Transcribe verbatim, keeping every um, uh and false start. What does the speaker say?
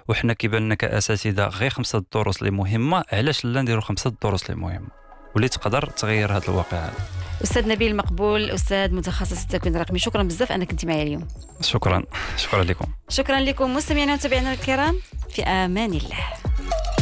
وحنا كيبان لنا كاساتذه غير خمسه الدروس اللي مهمه، علاش لا نديروا خمسه الدروس اللي مهمه واللي تقدر تغير هذا الواقع هذا. استاذ نبيل مقبول، استاذ متخصص التكوين الرقمي، شكرا بزاف انك كنت معايا اليوم. شكرا شكرا لكم. شكرا لكم مستمعينا ومتابعينا الكرام، في امان الله.